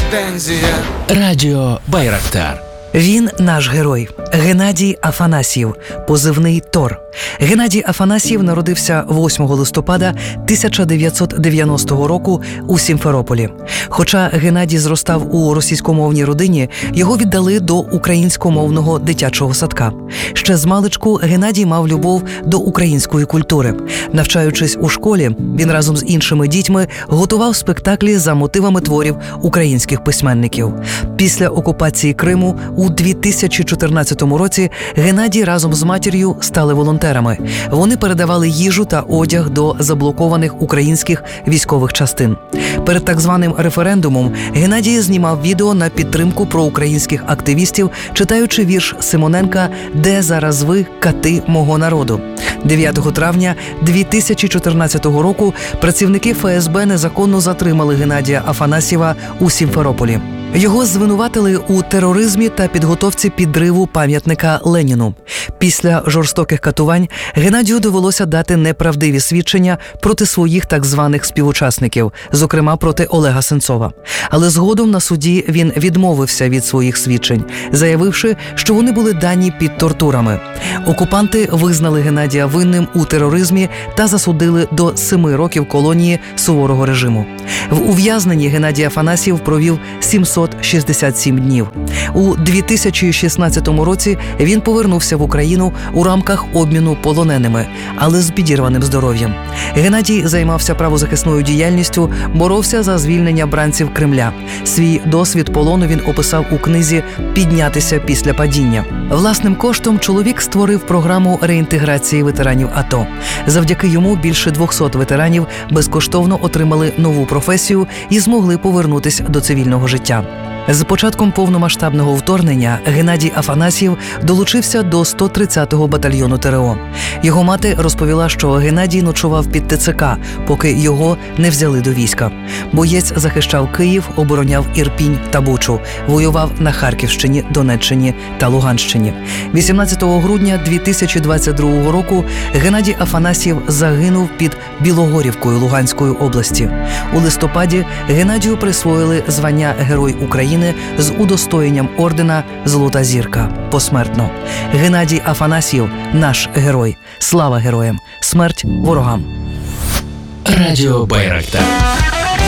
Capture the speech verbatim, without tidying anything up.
претензія. Радіо Байрактар. Він наш герой – Геннадій Афанасьєв, позивний Тор. Геннадій Афанасьєв народився восьмого листопада тисяча дев'ятсот дев'яностого року у Сімферополі. Хоча Геннадій зростав у російськомовній родині, його віддали до українськомовного дитячого садка. Ще змалечку Геннадій мав любов до української культури. Навчаючись у школі, він разом з іншими дітьми готував спектаклі за мотивами творів українських письменників. Після окупації Криму у дві тисячі чотирнадцятому році Геннадій разом з матір'ю стали волонтерами. Вони передавали їжу та одяг до заблокованих українських військових частин. Перед так званим референдумом Геннадій знімав відео на підтримку проукраїнських активістів, читаючи вірш Симоненка «Де зараз ви, кати мого народу?». дев'ятого травня дві тисячі чотирнадцятого року працівники еф ес бе незаконно затримали Геннадія Афанасьєва у Сімферополі. Його звинуватили у тероризмі та підготовці підриву пам'ятника Леніну. Після жорстоких катувань Геннадію довелося дати неправдиві свідчення проти своїх так званих співучасників, зокрема проти Олега Сенцова. Але згодом на суді він відмовився від своїх свідчень, заявивши, що вони були дані під тортурами. Окупанти визнали Геннадія винним у тероризмі та засудили до семи років колонії суворого режиму. В ув'язненні Геннадій Афанасьєв провів сімсот шістдесят сім днів. У дві тисячі шістнадцятому році він повернувся в Україну у рамках обміну полоненими, але з підірваним здоров'ям. Геннадій займався правозахисною діяльністю, боровся за звільнення бранців Кремля. Свій досвід полону він описав у книзі «Піднятися після падіння». Власним коштом чоловік створив програму реінтеграції ветеранів АТО. Завдяки йому більше двохсот ветеранів безкоштовно отримали нову професію і змогли повернутися до цивільного життя. З початком повномасштабного вторгнення Геннадій Афанасьєв долучився до сто тридцятого батальйону те ер о. Його мати розповіла, що Геннадій ночував під те це ка, поки його не взяли до війська. Боєць захищав Київ, обороняв Ірпінь та Бучу, воював на Харківщині, Донеччині та Луганщині. вісімнадцятого грудня дві тисячі двадцять другого року Геннадій Афанасьєв загинув під Білогорівкою Луганської області. У листопаді Геннадію присвоїли звання Герой України з удостоєнням ордена «Золота зірка» посмертно. Геннадій Афанасьєв – наш герой. Слава героям! Смерть ворогам! Радіо Байрактар.